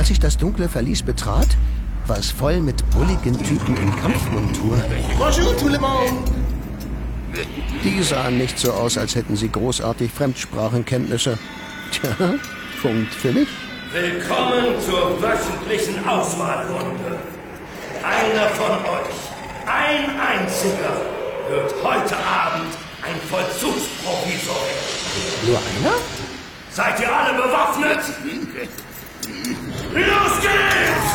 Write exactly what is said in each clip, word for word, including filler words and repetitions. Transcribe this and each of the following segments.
als ich das dunkle Verlies betrat, war es voll mit bulligen Typen in Kampfmontur. Bonjour, tout le monde! Die sahen nicht so aus, als hätten sie großartig Fremdsprachenkenntnisse. Tja, Punkt für mich. Willkommen zur wöchentlichen Auswahlrunde. Einer von euch, ein einziger, wird heute Abend ein Vollzugsprovisor werden. Nur einer? Seid ihr alle bewaffnet? Los geht's!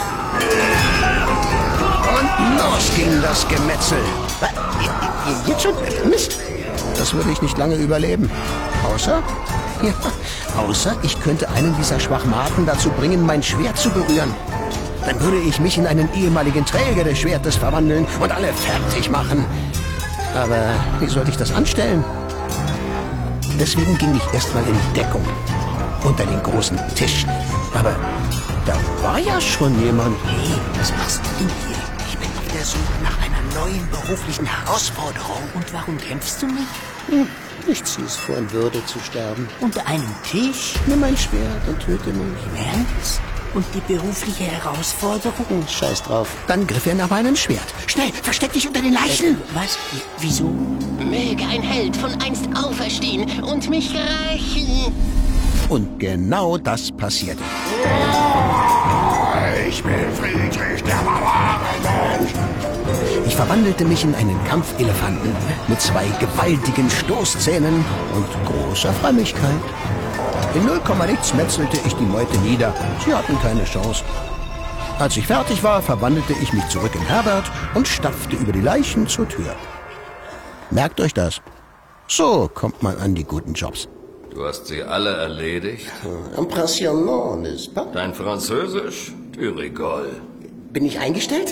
Und los ging das Gemetzel. Jetzt schon? Mist. Das würde ich nicht lange überleben. Außer... Ja, außer ich könnte einen dieser Schwachmaten dazu bringen, mein Schwert zu berühren. Dann würde ich mich in einen ehemaligen Träger des Schwertes verwandeln und alle fertig machen. Aber wie sollte ich das anstellen? Deswegen ging ich erstmal in Deckung. Unter den großen Tisch. Aber da war ja schon jemand. Hey, was machst du denn hier? Ich bin auf der Suche nach einer neuen beruflichen Herausforderung. Und warum kämpfst du nicht? Hm, ich zieh's vor, in Würde zu sterben. Unter einem Tisch? Nimm mein Schwert und töte mich. Im Ernst? Und die berufliche Herausforderung? Hm, scheiß drauf. Dann griff er nach meinem Schwert. Schnell, versteck dich unter den Leichen! Äh, was? Wieso? Möge ein Held von einst auferstehen und mich rächen. Und genau das passierte. Ich bin Friedrich, der Barbarenmensch. Ich verwandelte mich in einen Kampfelefanten mit zwei gewaltigen Stoßzähnen und großer Frömmigkeit. In null Komma nichts metzelte ich die Meute nieder. Sie hatten keine Chance. Als ich fertig war, verwandelte ich mich zurück in Herbert und stapfte über die Leichen zur Tür. Merkt euch das. So kommt man an die guten Jobs. Du hast sie alle erledigt? Impressionnant, n'est-ce pas? Dein Französisch? Du rigole. Bin ich eingestellt?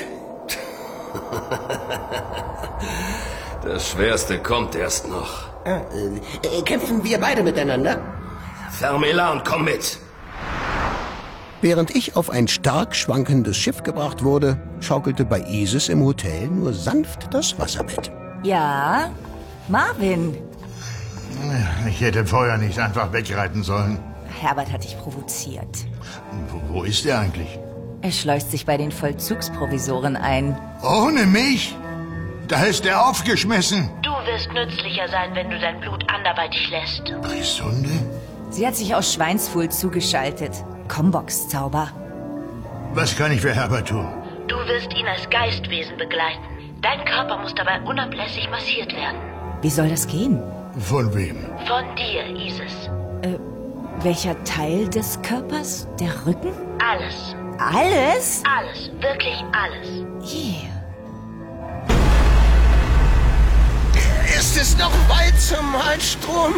Das Schwerste kommt erst noch. Ah, äh, äh, kämpfen wir beide miteinander? Fermez-la und komm mit. Während ich auf ein stark schwankendes Schiff gebracht wurde, schaukelte bei Isis im Hotel nur sanft das Wasserbett. Ja, Marvin. Ich hätte vorher nicht einfach wegreiten sollen. Herbert hat dich provoziert. Wo, wo ist er eigentlich? Er schleust sich bei den Vollzugsprovisoren ein. Ohne mich? Da ist er aufgeschmissen. Du wirst nützlicher sein, wenn du dein Blut anderweitig lässt. Brisunde? Sie hat sich aus Schweinsfuhl zugeschaltet. Combox-Zauber. Was kann ich für Herbert tun? Du wirst ihn als Geistwesen begleiten. Dein Körper muss dabei unablässig massiert werden. Wie soll das gehen? Von wem? Von dir, Isis. Äh, welcher Teil des Körpers? Der Rücken? Alles. Alles? Alles. Wirklich alles. Yeah. Ist es noch weit zum Heizstrom?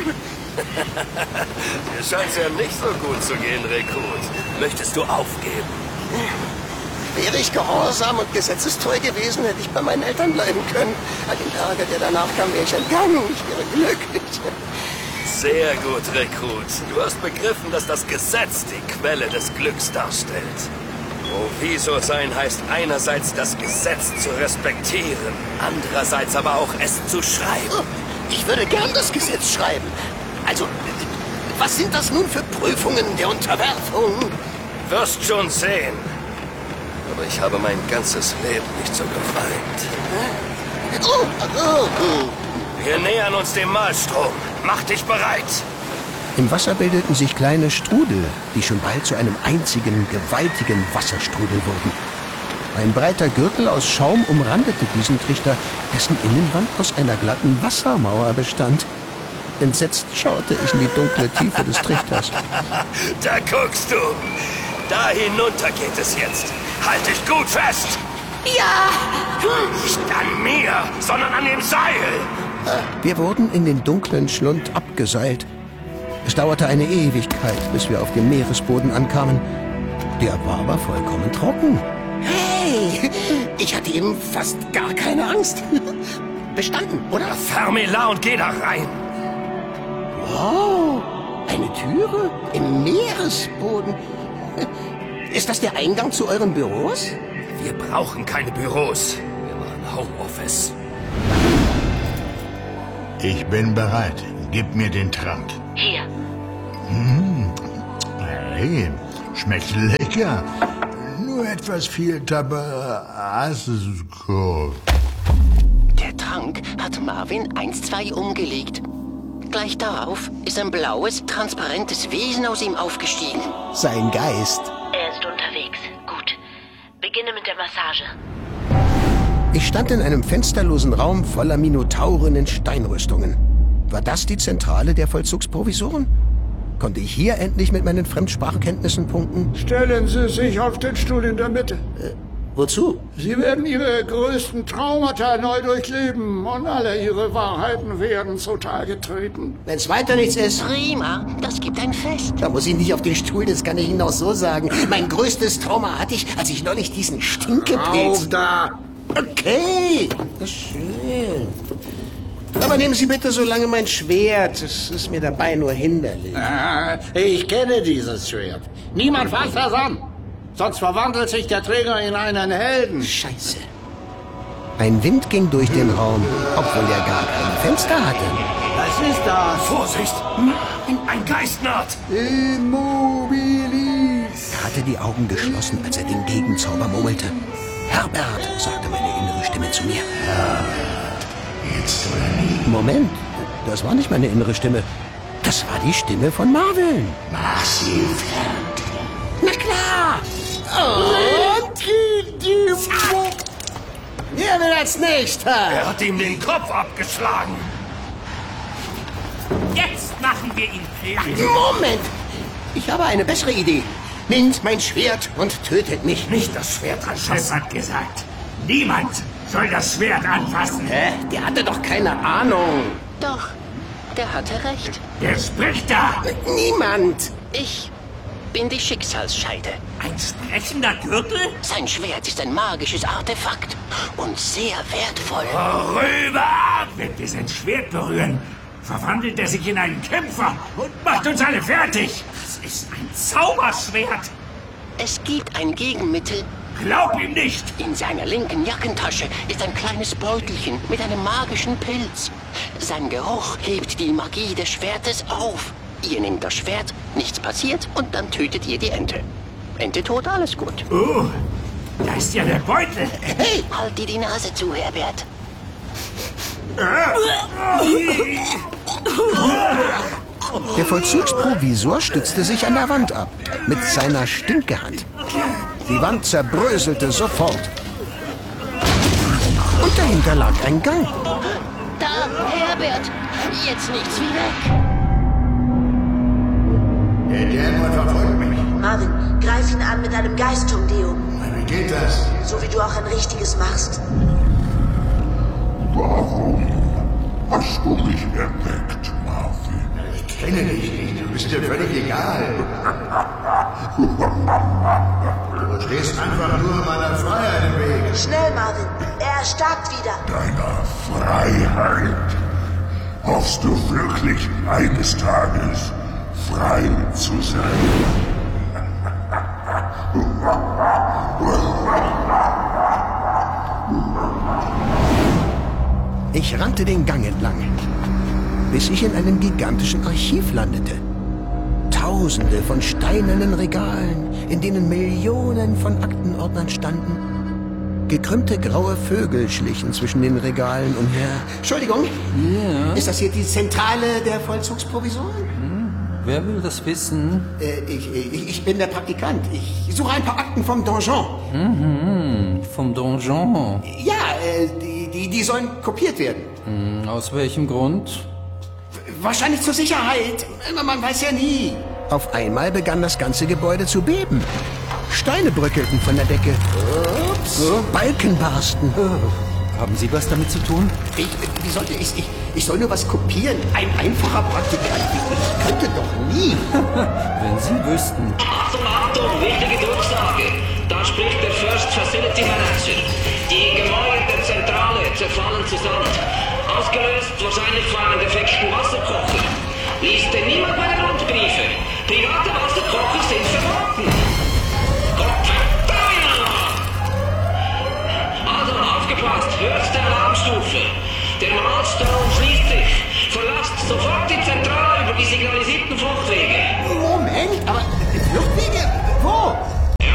Dir scheint's ja nicht so gut zu gehen, Rekrut. Möchtest du aufgeben? Wäre ich gehorsam und gesetzestreu gewesen, hätte ich bei meinen Eltern bleiben können. An den Ärger, der danach kam, wäre ich entgangen. Ich wäre glücklich. Sehr gut, Rekrut. Du hast begriffen, dass das Gesetz die Quelle des Glücks darstellt. Provisor sein heißt einerseits das Gesetz zu respektieren, andererseits aber auch es zu schreiben. Ich würde gern das Gesetz schreiben. Also, was sind das nun für Prüfungen der Unterwerfung? Wirst schon sehen. Aber ich habe mein ganzes Leben nicht so gefeilt. Oh, oh, oh. Wir nähern uns dem Maelstrom. Mach dich bereit. Im Wasser bildeten sich kleine Strudel, die schon bald zu einem einzigen, gewaltigen Wasserstrudel wurden. Ein breiter Gürtel aus Schaum umrandete diesen Trichter, dessen Innenwand aus einer glatten Wassermauer bestand. Entsetzt schaute ich in die dunkle Tiefe des Trichters. Da guckst du. Da hinunter geht es jetzt. Halt dich gut fest. Ja! Nicht an mir, sondern an dem Seil. Wir wurden in den dunklen Schlund abgeseilt. Es dauerte eine Ewigkeit, bis wir auf dem Meeresboden ankamen. Der war aber vollkommen trocken. Hey, ich hatte eben fast gar keine Angst. Bestanden, oder? Fermez-la und geh da rein. Wow, eine Türe im Meeresboden. Ist das der Eingang zu euren Büros? Wir brauchen keine Büros. Wir machen Homeoffice. Ich bin bereit. Gib mir den Trank. Hier. Mmh. Hey, schmeckt lecker. Sicher. Nur etwas viel Tabasco. Der Trank hat Marvin eins zwei umgelegt. Gleich darauf ist ein blaues, transparentes Wesen aus ihm aufgestiegen. Sein Geist. Er ist unterwegs. Gut. Beginne mit der Massage. Ich stand in einem fensterlosen Raum voller Minotauren in Steinrüstungen. War das die Zentrale der Vollzugsprovisoren? Konnte ich hier endlich mit meinen Fremdsprachkenntnissen punkten? Stellen Sie sich auf den Stuhl in der Mitte. Äh, wozu? Sie werden Ihre größten Traumata neu durchleben und alle Ihre Wahrheiten werden zutage treten. Wenn's weiter nichts ist, Prima, das gibt ein Fest. da muss ich nicht auf den Stuhl, das kann ich Ihnen auch so sagen. Mein größtes Trauma hatte ich, als ich neulich diesen Stinkepilz... Auf da! Okay, das ist schön. Aber nehmen Sie bitte so lange mein Schwert. Es ist mir dabei nur hinderlich. Ah, ich kenne dieses Schwert. Niemand fasst das an. Sonst verwandelt sich der Träger in einen Helden. Scheiße. Ein Wind ging durch den Raum, obwohl er gar kein Fenster hatte. Was ist das? Vorsicht! Ein Geist naht! Immobilis. Er hatte die Augen geschlossen, als er den Gegenzauber murmelte. Herbert, sagte meine innere Stimme zu mir. Jetzt oder nie. Moment, das war nicht meine innere Stimme. Das war die Stimme von Marvin. Mach sie fertig. Na klar! Und wer will als nächster? Er hat ihm den Kopf abgeschlagen. Jetzt machen wir ihn platt. Moment! Ich habe eine bessere Idee. Nimmt mein Schwert und tötet mich. Nicht das Schwert anschauen. Es hat gesagt, niemand soll das Schwert anfassen. Hä? Der hatte doch keine Ahnung. Doch, der hatte recht. Wer spricht da? Niemand. Ich bin die Schicksalsscheide. Ein sprechender Gürtel? Sein Schwert ist ein magisches Artefakt und sehr wertvoll. Vorüber! Wenn wir sein Schwert berühren, verwandelt er sich in einen Kämpfer und macht uns alle fertig. Das ist ein Zauberschwert. Es gibt ein Gegenmittel. Glaub ihm nicht! In seiner linken Jackentasche ist ein kleines Beutelchen mit einem magischen Pilz. Sein Geruch hebt die Magie des Schwertes auf. Ihr nehmt das Schwert, nichts passiert und dann tötet ihr die Ente. Ente tot, alles gut. Oh, da ist ja der Beutel. Hey, halt dir die Nase zu, Herbert. Der Vollzugsprovisor stützte sich an der Wand ab, mit seiner Stinkehand. Die Wand zerbröselte sofort. Und dahinter lag ein Gang. Da, Herbert, jetzt nichts wie weg. Der Dämon verfolgt mich. Marvin, greif ihn an mit einem Geisttornado. Wie geht das? So wie du auch ein richtiges machst. Warum hast du mich erweckt, Marvin? Ich kenne dich nicht. Du bist dir völlig egal. Du stehst einfach nur meiner Freiheit im Weg. Schnell, Marvin. Er erstarkt wieder. Deiner Freiheit? Hoffst du wirklich eines Tages frei zu sein? Ich rannte den Gang entlang, bis ich in einem gigantischen Archiv landete. Tausende von steinernen Regalen, in denen Millionen von Aktenordnern standen. Gekrümmte graue Vögel schlichen zwischen den Regalen umher. Entschuldigung, Ja. ist das hier die Zentrale der Vollzugsprovisoren? Hm, wer will das wissen? Äh, ich, ich, ich bin der Praktikant. Ich suche ein paar Akten vom Donjon. Mhm, vom Donjon. Ja, äh, die, die, die sollen kopiert werden. Hm, aus welchem Grund? Wahrscheinlich zur Sicherheit. Man weiß ja nie. Auf einmal begann das ganze Gebäude zu beben. Steine bröckelten von der Decke. Ups. Balken barsten. Haben Sie was damit zu tun? Ich, wie sollte ich, ich, ich soll nur was kopieren. Ein einfacher Praktikant wie ich könnte doch nie. Wenn Sie wüssten. Achtung, Achtung, wichtige Durchsage. Da spricht der First Facility Manager. Die Gemäuer der Zentrale zerfallen zu Sand. Ausgelöst wahrscheinlich von einem defekten Wasserkocher. Liest denn niemand meine Rundbriefe? Private Wasserkocher sind verboten. Also aufgepasst, höchste Alarmstufe. Der Malstrom schließt sich. Verlasst sofort die Zentrale über die signalisierten Fluchtwege. Moment, aber Fluchtwege? Wo?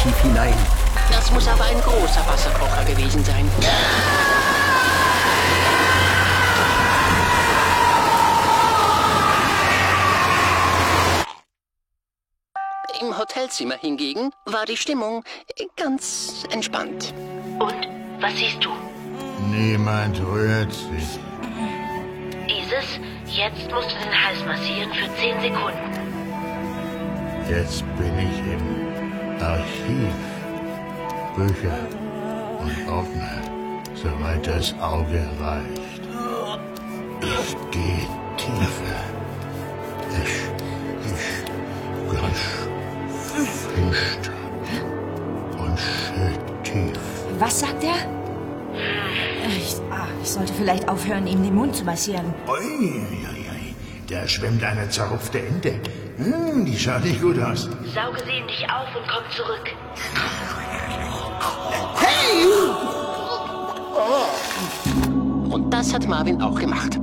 Archiv hinein. Das muss aber ein großer Wasserkocher gewesen sein. Im Hotelzimmer hingegen war die Stimmung ganz entspannt. Und, was siehst du? Niemand rührt sich. Isis, jetzt musst du den Hals massieren für zehn Sekunden. Jetzt bin ich im Archiv. Bücher und Ordner, soweit das Auge reicht. Ich gehe tiefer. Ich, ich, ganz finster und schön tief. Was sagt er? Ich, ah, ich sollte vielleicht aufhören, ihm den Mund zu massieren. Ui, ui, ui. Da schwimmt eine zerrupfte Ente. Hm, die schaut nicht gut aus. Sauge sie in dich auf und komm zurück. Hey! Oh. Und das hat Marvin auch gemacht.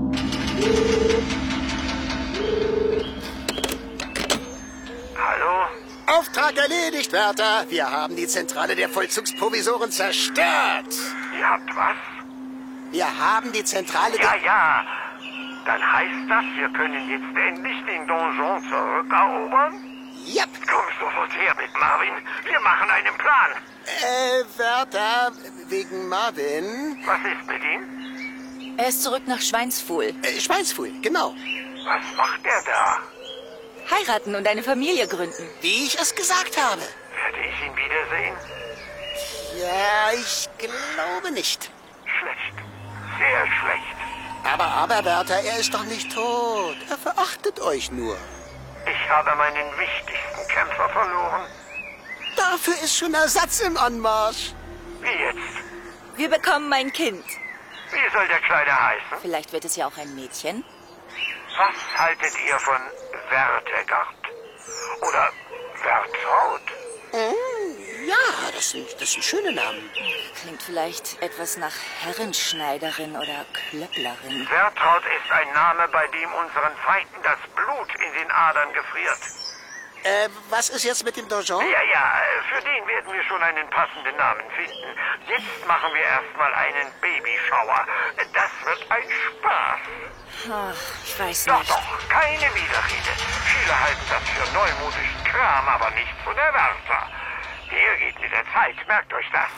Hallo? Auftrag erledigt, Wärter. Wir haben die Zentrale der Vollzugsprovisoren zerstört. Ihr habt was? Wir haben die Zentrale Ja, der... ja. Dann heißt das, wir können jetzt endlich den Donjon zurückerobern? Ja. Komm sofort her mit Marvin. Wir machen einen Plan. Äh, Wärter, wegen Marvin... Was ist mit ihm? Er ist zurück nach Schweinsfuhl. Äh, Schweinsfuhl, genau. Was macht er da? Heiraten und eine Familie gründen. Wie ich es gesagt habe. Werde ich ihn wiedersehen? Ja, ich glaube nicht. Schlecht. Sehr schlecht. Aber, aber, Wärter, er ist doch nicht tot. Er verachtet euch nur. Ich habe meinen wichtigsten Kämpfer verloren. Dafür ist schon Ersatz im Anmarsch. Wie jetzt? Wir bekommen ein Kind. Wie soll der Kleine heißen? Vielleicht wird es ja auch ein Mädchen. Was haltet ihr von Wertegard? Oder Wertraud? Mm, ja, das sind, das sind schöne Namen. Klingt vielleicht etwas nach Herrenschneiderin oder Klöpplerin. Wertraud ist ein Name, bei dem unseren Feinden das Blut in den Adern gefriert. Äh, was ist jetzt mit dem Donjon? Ja, ja, für den werden wir schon einen passenden Namen finden. Jetzt machen wir erstmal einen Babyshower. Das wird ein Spaß. Ach, ich weiß Doch, nicht. doch, keine Widerrede. Viele halten das für neumodischen Kram, aber nicht von der Wärter. Der geht mit der Zeit, merkt euch das.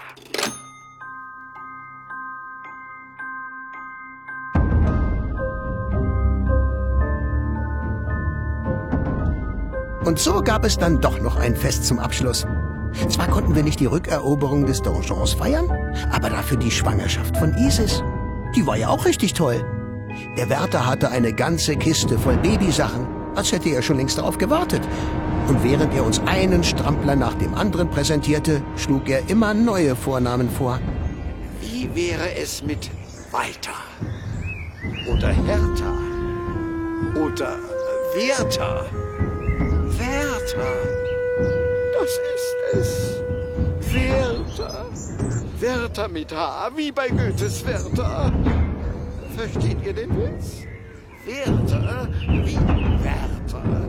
Und so gab es dann doch noch ein Fest zum Abschluss. Zwar konnten wir nicht die Rückeroberung des Donjons feiern, aber dafür die Schwangerschaft von Isis. Die war ja auch richtig toll. Der Wärter hatte eine ganze Kiste voll Babysachen, als hätte er schon längst darauf gewartet. Und während er uns einen Strampler nach dem anderen präsentierte, schlug er immer neue Vornamen vor. Wie wäre es mit Walter? Oder Hertha? Oder Werther? Werther. Das ist es. Werther. Werther mit H, wie bei Goethes Werther. Versteht ihr den Witz? Werther wie Werther.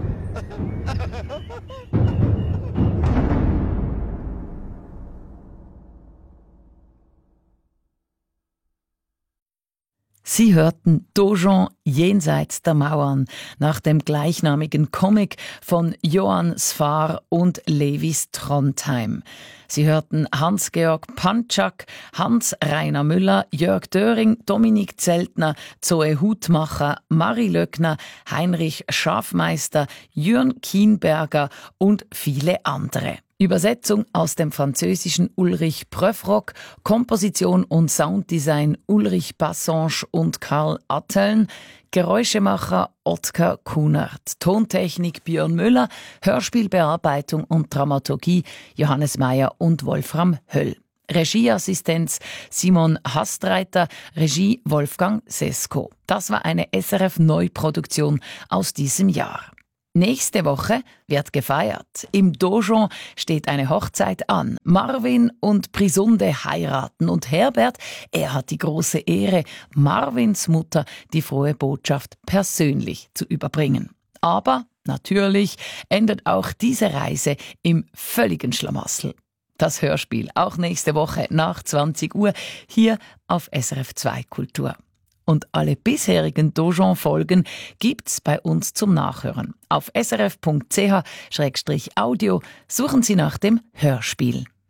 Sie hörten Donjon jenseits der Mauern nach dem gleichnamigen Comic von Johann Sfar und Levis Trondheim. Sie hörten Hans-Georg Pantschak, Hans-Rainer Müller, Jörg Döring, Dominik Zeltner, Zoe Hutmacher, Marie Löckner, Heinrich Schafmeister, Jürn Kienberger und viele andere. Übersetzung aus dem französischen Ulrich Pröfrock, Komposition und Sounddesign Ulrich Bassange und Karl Atteln, Geräuschemacher Ottkar Kunert, Tontechnik Björn Müller, Hörspielbearbeitung und Dramaturgie Johannes Meyer und Wolfram Höll. Regieassistenz Simon Hastreiter, Regie Wolfgang Sesko. Das war eine S R F-Neuproduktion aus diesem Jahr. Nächste Woche wird gefeiert. Im Donjon steht eine Hochzeit an. Marvin und Brisunde heiraten und Herbert, er hat die große Ehre, Marvins Mutter die frohe Botschaft persönlich zu überbringen. Aber natürlich endet auch diese Reise im völligen Schlamassel. Das Hörspiel auch nächste Woche nach zwanzig Uhr hier auf S R F zwei Kultur. Und alle bisherigen Dojon-Folgen gibt's bei uns zum Nachhören. Auf srf punkt c h slash audio suchen Sie nach dem Hörspiel.